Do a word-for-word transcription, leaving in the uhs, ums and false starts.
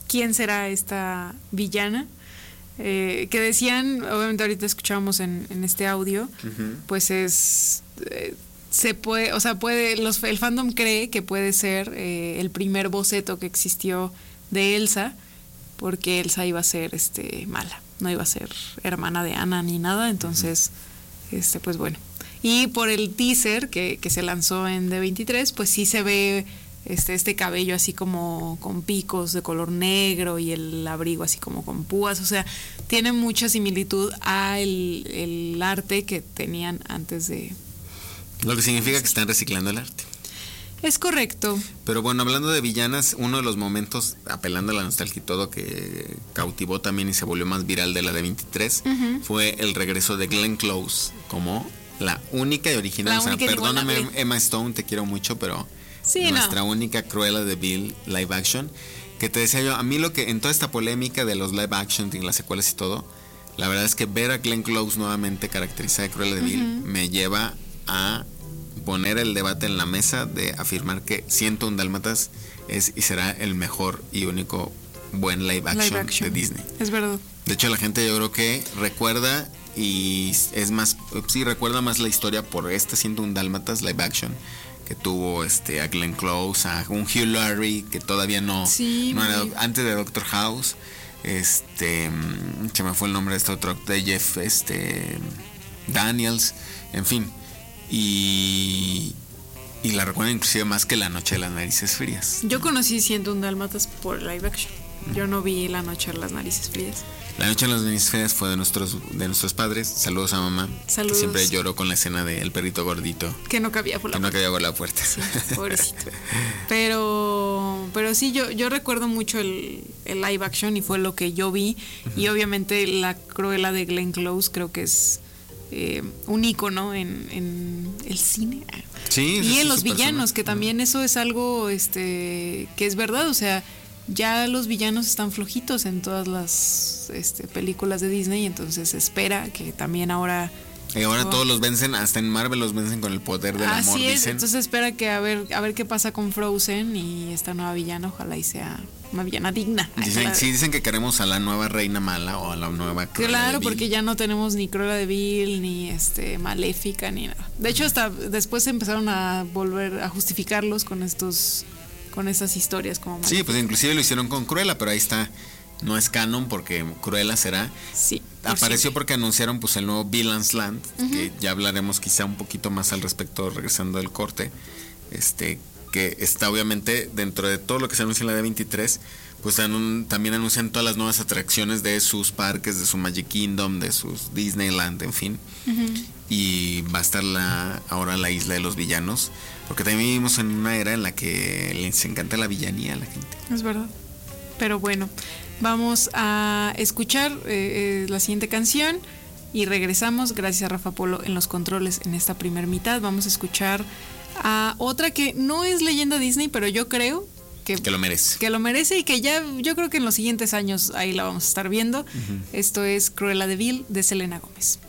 quién será esta villana. Eh, que decían, obviamente ahorita escuchábamos en, en este audio, uh-huh. pues es... Eh, se puede, o sea, puede, los, el fandom cree que puede ser eh, el primer boceto que existió de Elsa, porque Elsa iba a ser este mala, no iba a ser hermana de Anna ni nada, entonces, uh-huh. este, pues bueno. Y por el teaser que, que se lanzó en D veintitrés, pues sí se ve este, este cabello así como con picos de color negro y el abrigo así como con púas, o sea, tiene mucha similitud a el, el arte que tenían antes de... Lo que significa que están reciclando el arte. Es correcto. Pero bueno, hablando de villanas, uno de los momentos, apelando a la nostalgia y todo, que cautivó también y se volvió más viral de la de veintitrés, uh-huh. fue el regreso de Glenn Close como la única y original. La o sea, única perdóname, Emma Stone, te quiero mucho, pero sí, nuestra no. única Cruella de Vil live action. Que te decía yo, a mí lo que en toda esta polémica de los live action y las secuelas y todo, la verdad es que ver a Glenn Close nuevamente caracterizada de Cruella de Vil uh-huh. me lleva a poner el debate en la mesa de afirmar que ciento uno Dálmatas es y será el mejor y único buen live action, live action de Disney. Es verdad. De hecho, la gente yo creo que recuerda y es más, sí recuerda más la historia por este ciento uno Dálmatas live action que tuvo este a Glenn Close, a un Hugh Laurie que todavía no, sí, no era antes de Doctor House, este se me fue el nombre de este otro de Jeff este Daniels, en fin. Y, y la recuerdo inclusive más que La Noche de las Narices Frías. Yo conocí ciento uno Dálmatas por live action. Yo no vi La Noche de las Narices Frías. La Noche de las Narices Frías fue de nuestros de nuestros padres. Saludos a mamá. Saludos. Que siempre lloró con la escena del perrito gordito. Que no cabía por la que puerta. no cabía por la puerta. Sí, pobrecito. Pero, pero sí, yo, yo recuerdo mucho el, el live action y fue lo que yo vi. Uh-huh. Y obviamente la Cruella de Glenn Close creo que es... Eh, un ícono en, en el cine sí, y en los persona. villanos, que también eso es algo este que es verdad, o sea, ya los villanos están flojitos en todas las este, películas de Disney, entonces se espera que también ahora y ahora oh, todos los vencen, hasta en Marvel los vencen con el poder del así amor, es, dicen. entonces espera que a ver a ver qué pasa con Frozen y esta nueva villana, ojalá y sea una villana digna. Dicen, sí, dicen que queremos a la nueva reina mala o a la nueva Cruella Claro, de porque ya no tenemos ni Cruella de Vil, ni este Maléfica, ni nada. De hecho, hasta después empezaron a volver a justificarlos con estos, con estas historias como Maléfica. Sí, pues inclusive lo hicieron con Cruella, pero ahí está, no es canon porque Cruella será. Sí. Apareció porque anunciaron pues el nuevo Villain's Land, uh-huh. que ya hablaremos quizá un poquito más al respecto regresando del corte. Este que está obviamente dentro de todo lo que se anuncia en la D veintitrés, pues anun- también anuncian todas las nuevas atracciones de sus parques, de su Magic Kingdom, de sus Disneyland, en fin. Uh-huh. Y va a estar la, ahora la isla de los villanos, porque también vivimos en una era en la que les encanta la villanía a la gente. Es verdad. Pero bueno, vamos a escuchar eh, eh, la siguiente canción y regresamos. Gracias a Rafa Polo en los controles en esta primer mitad. Vamos a escuchar a otra que no es leyenda Disney, pero yo creo que, que lo merece. Que lo merece y que ya yo creo que en los siguientes años ahí la vamos a estar viendo. Uh-huh. Esto es Cruella de Vil de Selena Gómez.